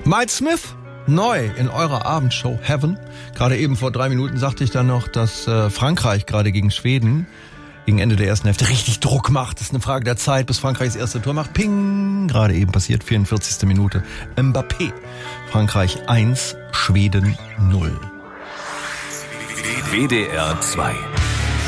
Miles Smith, neu in eurer Abendshow Heaven. Gerade eben vor 3 Minuten sagte ich dann noch, dass Frankreich gerade gegen Schweden gegen Ende der ersten Hälfte richtig Druck macht. Das ist eine Frage der Zeit, bis Frankreich das erste Tor macht. Ping! Gerade eben passiert, 44. Minute. Mbappé. Frankreich 1, Schweden 0. WDR 2